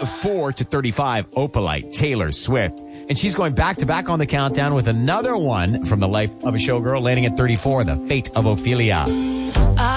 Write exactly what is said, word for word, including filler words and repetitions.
four to thirty-five, Opalite, Taylor Swift. And she's going back to back on the countdown with another one from the life of a showgirl, landing at thirty-four, The Fate of Ophelia.